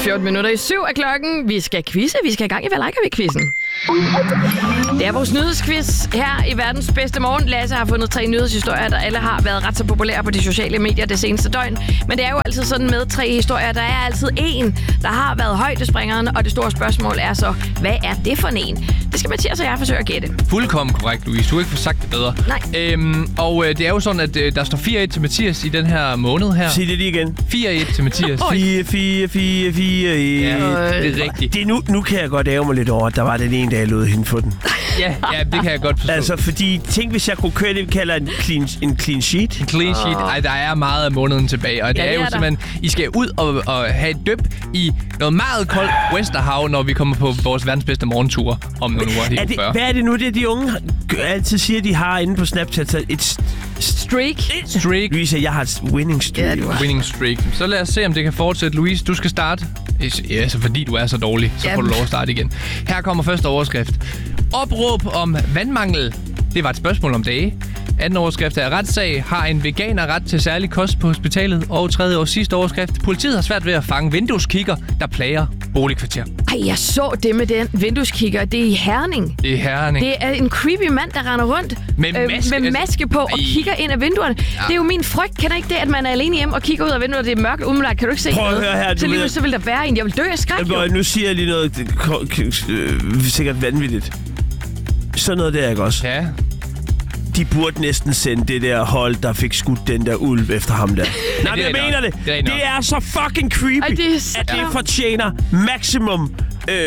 14 minutter i 7 af klokken. Vi skal quizze. Vi skal i gang i Hvad liker vi-quizzen. Det er vores nyhedsquiz her i verdens bedste morgen. Lasse har fundet 3 nyhedshistorier, der alle har været ret så populære på de sociale medier det seneste døgn. Men det er jo altid sådan med 3 historier. Der er altid en, der har været højdespringeren, og det store spørgsmål er så, hvad er det for en? Det skal Mathias og jeg forsøge at gætte. Fuldkommen korrekt, Louise. Du har ikke fået sagt det bedre. Nej. Det er jo sådan, at der står 4-1 til Mathias i den her måned her. Sig det lige igen. 4-1 til Mathias. 4-1. Ja, det er rigtigt. Det er nu kan jeg godt ære mig lidt over, at der var den ene, der jeg lod hende få den. Ja, det kan jeg godt forstå. Altså, fordi tænk, hvis jeg kunne køre det, vi kalder en clean sheet. En clean sheet. Ej, der er meget af måneden tilbage. Og det er jo simpelthen, I skal ud og have et dyb i noget meget koldt Westerhav, når vi kommer på vores verdens bedste morgentur om nogle uger. Hvad er det nu, det de unge altid siger, de har inde på Snapchat? Et streak. Louise, jeg har et winning streak. Ja, winning streak. Så lad os se, om det kan fortsætte. Louise, du skal starte. Ja, så fordi du er så dårlig, så får du lov at starte igen. Her kommer første overskrift. Opråb om vandmangel. Det var et spørgsmål om dage. Anden overskrift er retssag. Har en veganer ret til særlig kost på hospitalet? Og tredje og sidste overskrift. Politiet har svært ved at fange vindueskigger, der plager boligkvarter. Ej, jeg så det med den vindueskigger. Det er i Herning. Det er Herning. Det er en creepy mand, der render rundt med maske på og kigger ind ad vinduerne. Ja. Det er jo min frygt. Kender ikke det, at man er alene hjemme og kigger ud af vinduet, og det er mørkt umiddelbart? Kan du ikke se noget? Prøv at høre her. Så lige så vil der være en. Jeg vil dø af skræk. Nu siger jeg lige noget sikkert vanvittigt. Sådan noget der, ikke også? Ja. De burde næsten sende det der hold, der fik skudt den der ulv efter ham der. Nej, jeg mener det. Det er så fucking creepy, at det fortjener maximum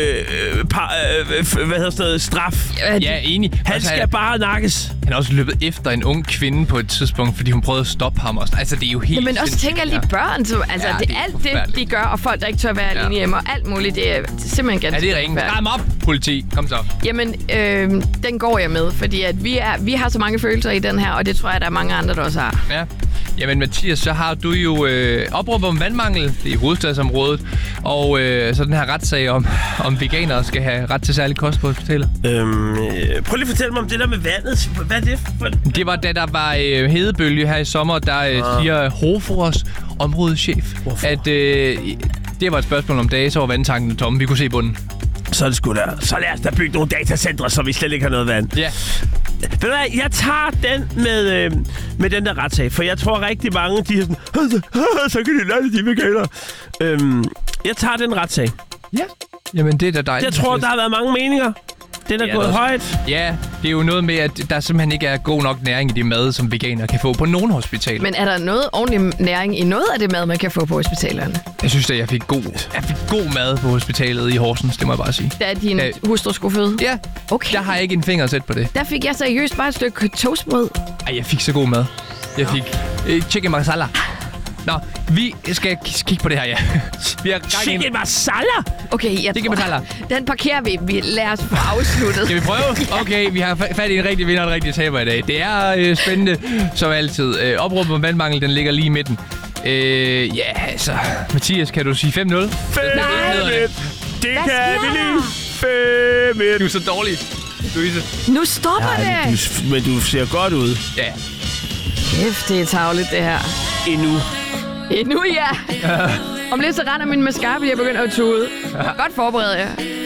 straf. Ja, enig. Han skal bare nakkes. Han har også løbet efter en ung kvinde på et tidspunkt, fordi hun prøvede at stoppe ham også. Altså, det er jo helt men også tænk alle de børn, så, altså, det er alt det, de gør, og folk, der ikke tør være alene hjemme, og alt muligt, det er simpelthen ganske. Ja, det er ringe. Ram op, politi. Kom så. Jamen, den går jeg med, fordi at vi har så mange følelser i den her, og det tror jeg, der er mange andre, der også har. Ja. Jamen, Mathias, så har du jo opråb om vandmangel i hovedstadsområdet, og så den her retssag om veganere skal have ret til særlig kost på hospitalet. Prøv lige at fortælle mig om det der med vandet. Hvad er det for? Det var da der var hedebølge her i sommer, der siger Hofors områdeschef, at det var et spørgsmål om dage, så var vandtanken tomme. Vi kunne se bunden. Så er det sgu der. Så lad os da bygge nogle datacentre, så vi slet ikke har noget vand. Ja. Ved du hvad, jeg tager den med den der retssag, for jeg tror rigtig mange, de er sådan, så kan de lade de veganer. Jeg tager den retssag. Ja. Jamen, det er da dejligt. Jeg tror, der har været mange meninger. Den er gået højt. Ja, det er jo noget med, at der simpelthen ikke er god nok næring i det mad, som veganer kan få på nogle hospitaler. Men er der noget ordentlig næring i noget af det mad, man kan få på hospitalerne? Jeg synes at jeg fik god mad på hospitalet i Horsens, det må jeg bare sige. Da din hustru skulle føde? Ja, okay. Der har jeg ikke en finger at sætte på det. Der fik jeg seriøst bare et stykke toastbrød. Ej, jeg fik så god mad. Jeg fik chicken masala. Nå, vi skal kigge på det her, ja. Vi har chicken masala? Okay, jeg tror, den parkerer vi. Lad os få afsluttet. Skal vi prøve? Okay, vi har fat i en rigtig vinder og en rigtig taber i dag. Det er spændende, som altid. Opråb om vandmangel, den ligger lige i midten. Ja, altså... Mathias, kan du sige 5-0? 5-1! Det kan vi lige. 5-1. Du er så dårlig, Louise. Nu stopper det! Men du ser godt ud. Ja. Kæft, det er tarveligt, det her. Endnu, ja. Om lidt så render min mascara, fordi jeg begynder at tude. Godt forberedt, ja.